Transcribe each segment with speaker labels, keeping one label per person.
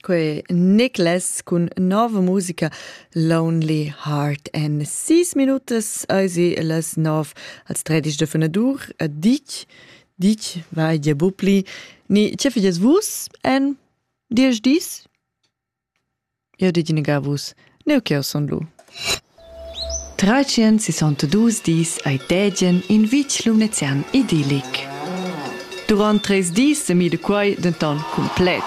Speaker 1: que Nicholas con nova musica Lonely Heart en 6 minutos eisi las 9 als 13 de fenadur a dich vai de bupli ni chefies vus en dies dis io di nega vus neu che son lu 362 dis ai degen in vich lunezian idyllic. Durant 3 dis se mi de quai d'un ton complet.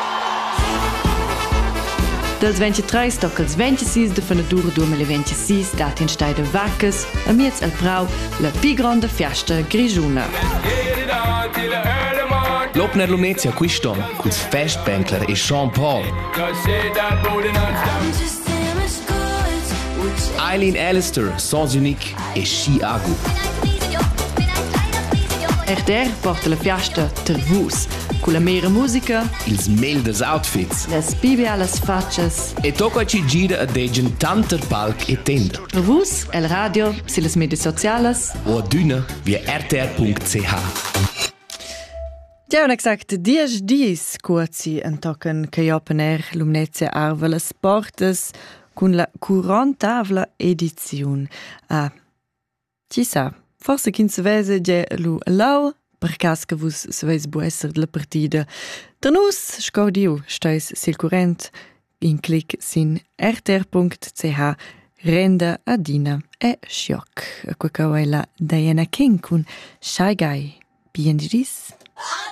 Speaker 1: Dels 23 stoc als 26 de fenadur 2026 dat in stai de vacas a miez al prau la pi grande fiesta grigiuna.
Speaker 2: L'Opner Lumnezia quiston, culs Festbänkler e Jean Paul. Eileen Alistair, Sans Unique e Chiago.
Speaker 1: RTR porta la fiesta ter vus, con la mera musica,
Speaker 2: Ils meldes outfits.
Speaker 1: las bibialas faccias,
Speaker 2: E tocca ci gira a degen tanter palc e tenda.
Speaker 1: per vus, el radio, si las medias socialas.
Speaker 2: O a düna via rtr.ch.
Speaker 1: Ja, un exact 10 dies curzi en tocken che Opener Lumnezia arva las portas con la 40ª edizione. Ci sa, forse kin se vese ge lu lau, per cas che vus se vese bu esser de la partida. Der nus, scaudiu, stais sil current, in clic sin rtr.ch, renda adina e scioc. Qua cauela Diana King con Shy Guy. Bien diris?